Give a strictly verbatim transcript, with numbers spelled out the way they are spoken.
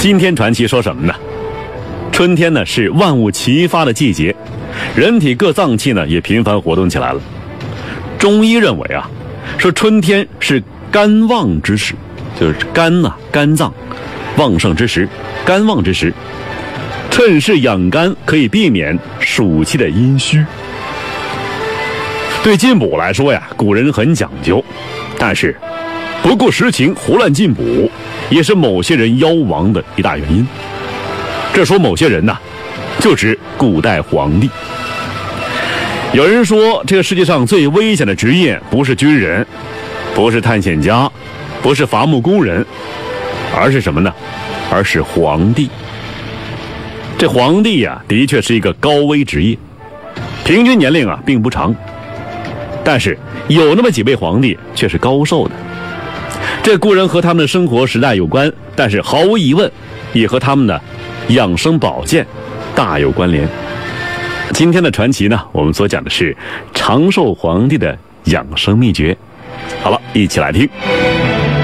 今天传奇说什么呢？春天呢是万物齐发的季节，人体各脏器呢也频繁活动起来了。中医认为啊，说春天是肝旺之时，就是肝呐、啊、肝脏旺盛之时，肝旺之时，趁势养肝，可以避免暑气的阴虚。对进补来说呀，古人很讲究，但是不顾实情胡乱进补，也是某些人夭亡的一大原因。这说某些人呢，就指古代皇帝。有人说，这个世界上最危险的职业不是军人，不是探险家，不是伐木工人，而是什么呢？而是皇帝。这皇帝呀、啊，的确是一个高危职业，平均年龄啊并不长，但是有那么几位皇帝却是高寿的。这固然和他们的生活时代有关，但是毫无疑问也和他们的养生保健大有关联。今天的传奇呢，我们所讲的是长寿皇帝的养生秘诀。好了，一起来听。